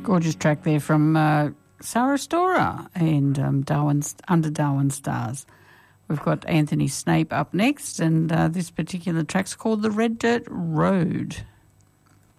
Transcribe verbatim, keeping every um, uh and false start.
Gorgeous track there from uh, Sarah Storer and um, Darwin's, Under Darwin Stars. We've got Anthony Snape up next, and uh, this particular track's called The Red Dirt Road.